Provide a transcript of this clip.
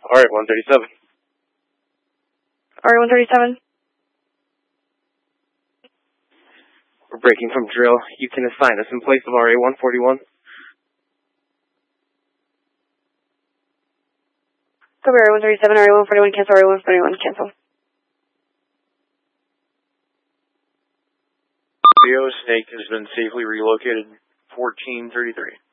Alright, 137. Alright, 137. We're breaking from drill. You can assign us in place of RA-141. Copy, RA-137, RA-141, cancel, RA-141, cancel. Leo, Snake has been safely relocated, 1433.